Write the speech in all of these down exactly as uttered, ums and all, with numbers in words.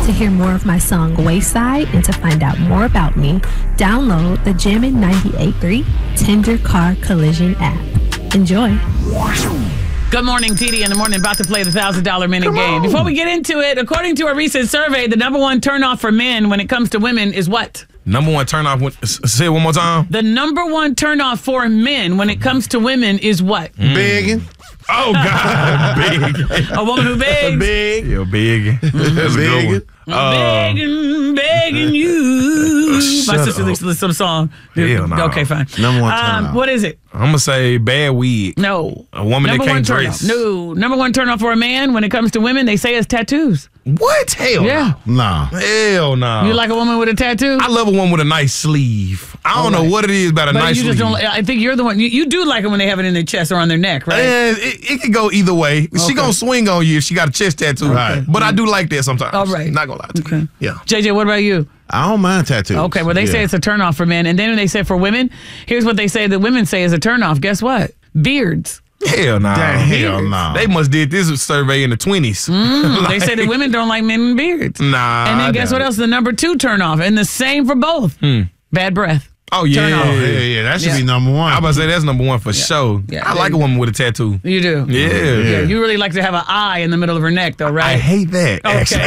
To hear more of my song Wayside and to find out more about me, download the Jammin' ninety-eight point three Tender Car Collision app. Enjoy. Good morning, T D in the morning, about to play the one thousand dollars minute game. Before we get into it, according to a recent survey, the number one turnoff for men when it comes to women is what? Number one turnoff, say it one more time. The number one turnoff for men when it comes to women is what? Mm. Begging. Oh, God. Big. A woman who begs. Big. Yeah, big. That's a good one. Uh, begging, begging you. My shut sister up. listens to some song. Hell no. Okay, fine. Number one Um, turnoff. what is it? I'm going to say bad wig. No. A woman Number that one can't dress. turnoff. No. Number one turnoff for a man when it comes to women, they say is tattoos. What? Hell Yeah. Nah. no. Hell no. You like a woman with a tattoo? I love a woman with a nice sleeve. I don't All right. know what it is about a But nice you sleeve. just don't. I think you're the one. You, you do like it when they have it in their chest or on their neck, right? And it, it could go either way. She Okay. gonna swing on you if she got a chest tattoo. Right. But I do like that sometimes. All right. Not gonna lie to Okay. you. Yeah. J J, what about you? I don't mind tattoos. Okay, well, they say Yeah. it's a turnoff for men. And then when they say for women, here's what they say that women say is a turnoff. Guess what? Beards. Hell no. Damn, hell no. They must did this survey in the twenties. Mm, they say that women don't like men with beards. Nah. And then I guess doubt what it. else? The number two turnoff. And the same for both. Bad breath. Oh, yeah. Turn off. Oh, yeah, yeah. That should Yeah. be number one. I about to say that's number one for sure. Yeah. I like a woman with a tattoo. You do? Yeah. Yeah, you really like to have an eye in the middle of her neck, though, right? I hate that, actually.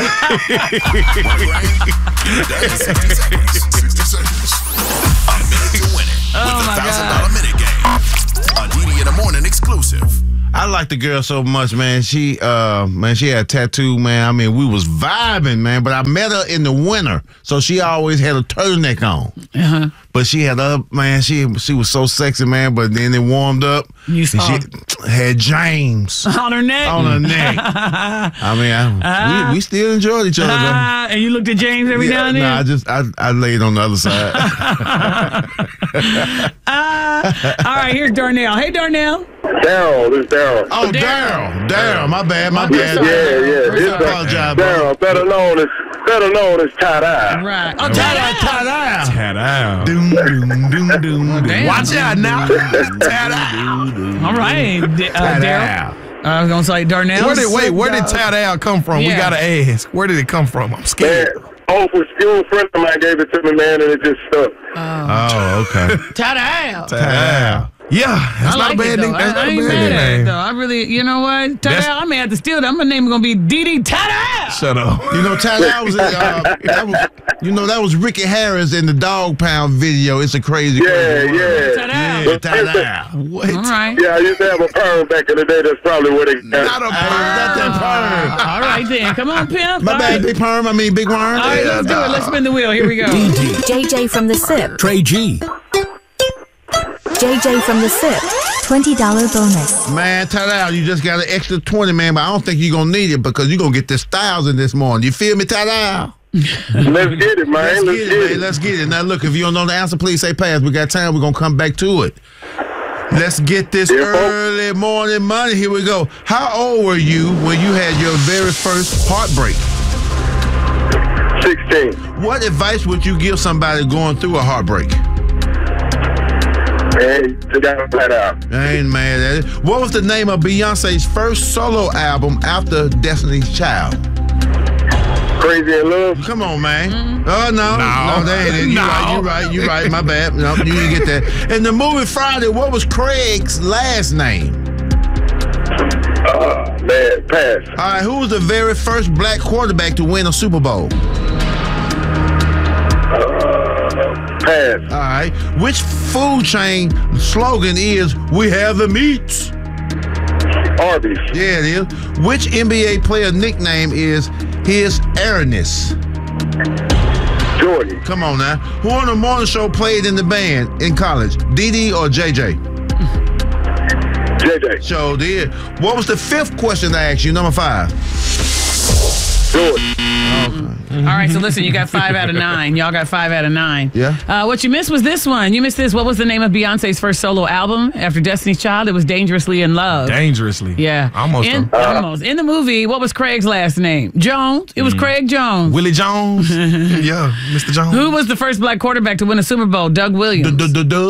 sixty seconds. sixty seconds. A minute to win it. Oh, with my the one thousand God. dollars minute game. A D D in the morning exclusive. I like the girl so much, man. She, uh, man, she had a tattoo, man. I mean, we was vibing, man. But I met her in the winter, so she always had a turtleneck on. Uh-huh. But she had a man. She she was so sexy, man. But then it warmed up. You saw. and she had James On her neck? on her neck. I mean, I, we, we still enjoyed each other. though. Ah, and you looked at James every now and then? Nah, I just I, I laid on the other side. Ah, all right, here's Darnell. Hey, Darnell. Daryl, this is Daryl. Oh, Daryl, Daryl, my bad, my bad. Yeah, yeah. First This off, is apologize, bro. Daryl, better known as better known as tie-dye. Right. Oh, Tie-dye, tie-dye. tie-dye. Tat out. Doom, doom, doom, doom, damn. doom. Watch out now. Tat out. All right, D- uh, Tie-dye. Daryl. I was going to say Darnell. Where did, wait, where did tat out come from? We Yeah. gotta ask. Where did it come from? I'm Man, scared. old school friend of mine gave it to me, man, and it just stuck. Oh, okay. Tie-dye. Tat out. Yeah, that's I not like a bad it, though. name. That's I, not I a ain't bad mad at it, name. though. I really, you know what? That's- Tie-dye, I may have to steal that. My name is going to be Dee Dee Tie-dye. Shut up. You know, tie-dye was, uh, that was, you know, that was Ricky Harris in the Dog Pound video. It's a crazy, Yeah, crazy world. yeah. Tie-dye. Yeah, tie-dye. What? All right. Yeah, I used to have a perm back in the day. That's probably what it got. Not a Hey, not that perm. All right, then. Come on, pimp. My All bad, right. big perm. I mean, big worm. All right, let's do it. Let's spin the wheel. Here we go. J J from the S I P. Trey G. J J from the S I P. twenty dollars bonus. Man, tie-dye, you just got an extra twenty, man, but I don't think you're going to need it because you're going to get this thousand this morning. You feel me, tie-dye? Let's get it, man. Let's Let's get it, get man. it. Let's get it. Now, look, if you don't know the answer, please say pass. We got time. We're going to come back to it. Let's get this Yeah, folks. early morning money. Here we go. How old were you when you had your very first heartbreak? sixteen. What advice would you give somebody going through a heartbreak? Man, you got that out. I ain't mad at it. What was the name of Beyonce's first solo album after Destiny's Child? Crazy in love. Come on, man. Oh, no. No. No, that ain't it. You No. right, you right, you right. My bad. No, you didn't get that. In the movie Friday, what was Craig's last name? Uh, man, pass. All right, who was the very first black quarterback to win a Super Bowl? Pass. All right. Which food chain slogan is, "We have the meats"? Arby's. Yeah, it is. Which N B A player nickname is His Airness? Jordan. Come on now. Who on the morning show played in the band in college? D D or J J? J J. Sure did. What was the fifth question I asked you? Number five. Jordan. All right, so listen, you got five out of nine. Y'all got five out of nine. Yeah. Uh, what you missed was this one. You missed this. What was the name of Beyonce's first solo album after Destiny's Child? It was Dangerously in Love. Dangerously. Yeah. Almost. In, though. almost. In the movie, what was Craig's last name? Jones. It was Craig Jones. Willie Jones. Yeah, Mister Jones. Who was the first black quarterback to win a Super Bowl? Doug Williams. Doug.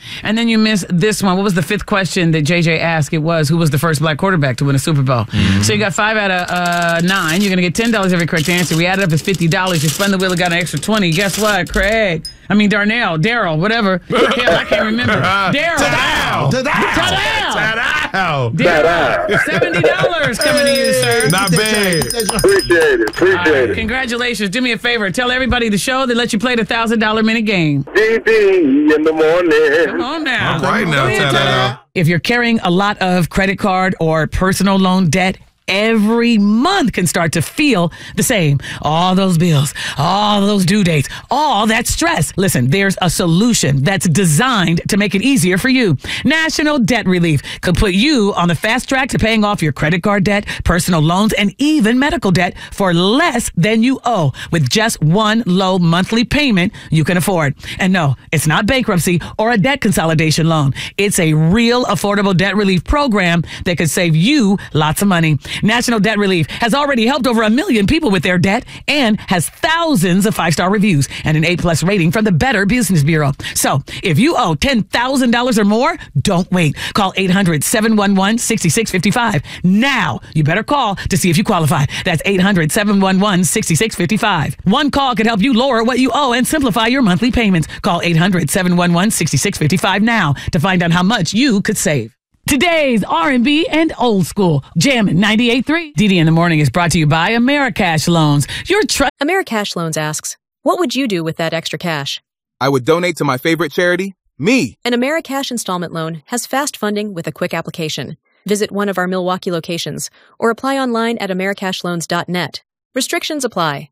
And then you missed this one. What was the fifth question that J J asked? It was, who was the first black quarterback to win a Super Bowl? Mm-hmm. So you got five out of uh, nine. You're going to get ten dollars every correct answer. We added up as fifty dollars. You spun the wheel and got an extra twenty. Guess what, Craig? I mean, Darnell, Daryl, whatever. Hell, I can't remember. Daryl. Ta-dow. Ta-dow. Ta-dow. Daryl, seventy dollars coming to you, sir. Not bad. Appreciate it. Appreciate All right, it. congratulations. Do me a favor. Tell everybody the show that lets you play the one thousand dollars minute game. D D in the morning. Come on now. All right now, Go ahead, ta-da. If you're carrying a lot of credit card or personal loan debt, every month can start to feel the same. All those bills, all those due dates, all that stress. Listen, there's a solution that's designed to make it easier for you. National Debt Relief could put you on the fast track to paying off your credit card debt, personal loans, and even medical debt for less than you owe with just one low monthly payment you can afford. And no, it's not bankruptcy or a debt consolidation loan. It's a real affordable debt relief program that could save you lots of money. National Debt Relief has already helped over a million people with their debt and has thousands of five-star reviews and an A-plus rating from the Better Business Bureau. So if you owe ten thousand dollars or more, don't wait. Call eight hundred, seven one one, six six five five. Now, you better call to see if you qualify. That's eight hundred, seven one one, six six five five. One call could help you lower what you owe and simplify your monthly payments. Call eight hundred, seven one one, six six five five now to find out how much you could save. Today's R and B and old school. Jammin' ninety-eight point three. D D in the Morning is brought to you by Americash Loans. Your trust. Americash Loans asks, what would you do with that extra cash? I would donate to my favorite charity, me. An Americash installment loan has fast funding with a quick application. Visit one of our Milwaukee locations or apply online at americash loans dot net. Restrictions apply.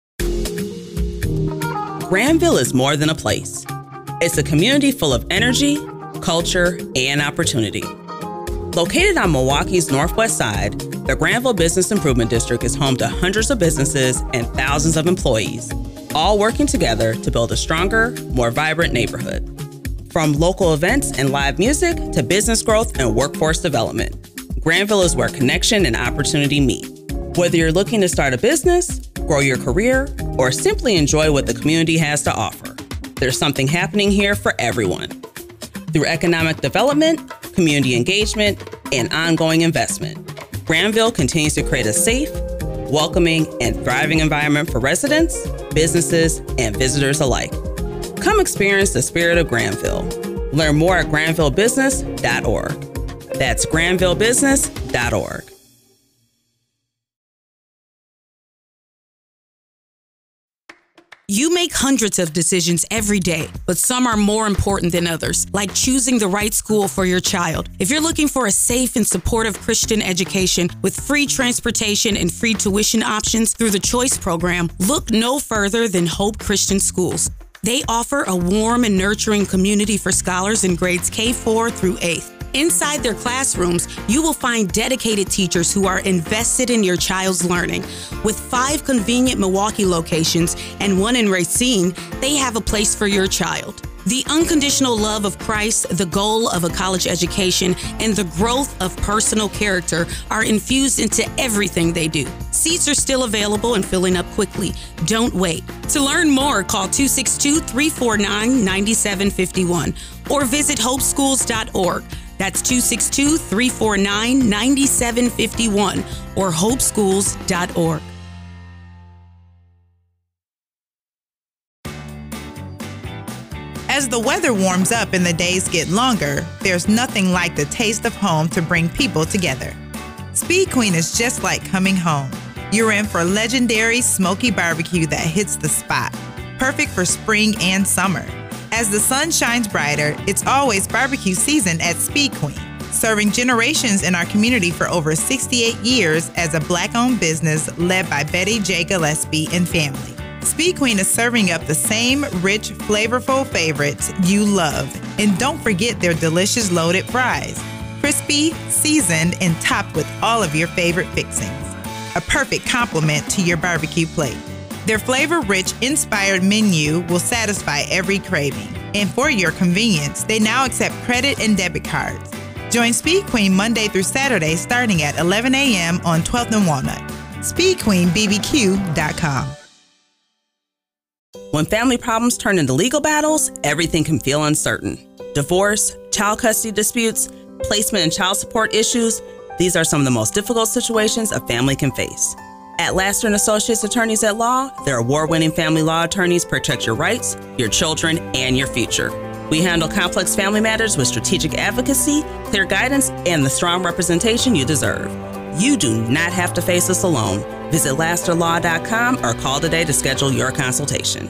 Granville is more than a place. It's a community full of energy, culture, and opportunity. Located on Milwaukee's northwest side, the Granville Business Improvement District is home to hundreds of businesses and thousands of employees, all working together to build a stronger, more vibrant neighborhood. From local events and live music to business growth and workforce development, Granville is where connection and opportunity meet. Whether you're looking to start a business, grow your career, or simply enjoy what the community has to offer, there's something happening here for everyone. Through economic development, community engagement, and ongoing investment, Granville continues to create a safe, welcoming, and thriving environment for residents, businesses, and visitors alike. Come experience the spirit of Granville. Learn more at granville business dot org. That's granville business dot org. You make hundreds of decisions every day, but some are more important than others, like choosing the right school for your child. If you're looking for a safe and supportive Christian education with free transportation and free tuition options through the Choice program, look no further than Hope Christian Schools. They offer a warm and nurturing community for scholars in grades K four through eighth. Inside their classrooms, you will find dedicated teachers who are invested in your child's learning. With five convenient Milwaukee locations and one in Racine, they have a place for your child. The unconditional love of Christ, the goal of a college education, and the growth of personal character are infused into everything they do. Seats are still available and filling up quickly. Don't wait. To learn more, call two six two, three four nine, nine seven five one or visit hope schools dot org. That's two six two, three four nine, nine seven five one or hope schools dot org. As the weather warms up and the days get longer, there's nothing like the taste of home to bring people together. Speed Queen is just like coming home. You're in for legendary smoky barbecue that hits the spot, perfect for spring and summer. As the sun shines brighter, it's always barbecue season at Speed Queen, serving generations in our community for over sixty-eight years as a Black-owned business led by Betty J. Gillespie and family. Speed Queen is serving up the same rich, flavorful favorites you love. And don't forget their delicious loaded fries, crispy, seasoned, and topped with all of your favorite fixings. A perfect complement to your barbecue plate. Their flavor-rich, inspired menu will satisfy every craving. And for your convenience, they now accept credit and debit cards. Join Speed Queen Monday through Saturday starting at eleven a.m. on twelfth and Walnut. speed queen b b q dot com. When family problems turn into legal battles, everything can feel uncertain. Divorce, child custody disputes, placement and child support issues, these are some of the most difficult situations a family can face. At Laster and Associates Attorneys at Law, their award-winning family law attorneys protect your rights, your children, and your future. We handle complex family matters with strategic advocacy, clear guidance, and the strong representation you deserve. You do not have to face this alone. Visit laster law dot com or call today to schedule your consultation.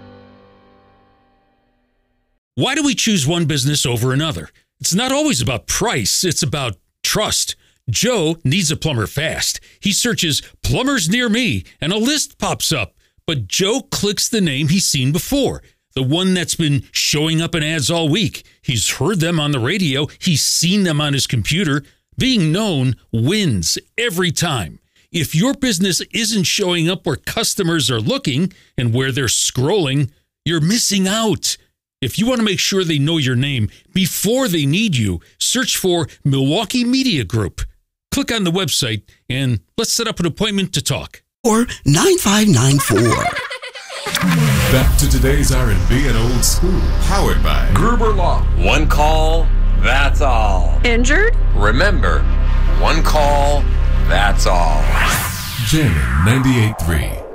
Why do we choose one business over another? It's not always about price, it's about trust. Joe needs a plumber fast. He searches plumbers near me and a list pops up. But Joe clicks the name he's seen before, the one that's been showing up in ads all week. He's heard them on the radio. He's seen them on his computer. Being known wins every time. If your business isn't showing up where customers are looking and where they're scrolling, you're missing out. If you want to make sure they know your name before they need you, search for Milwaukee Media Group. Click on the website and let's set up an appointment to talk. Or nine five nine four. Back to today's R and B and old school. Powered by Gruber Law. One call, that's all. Injured? Remember, one call, that's all. Jammin' ninety-eight point three.